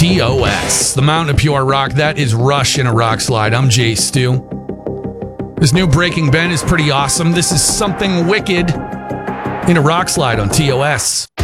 TOS, the Mountain of Pure Rock. That is Rush in a rock slide. I'm Jay Stu. This new Breaking Ben is pretty awesome. This is Something Wicked in a rock slide on TOS.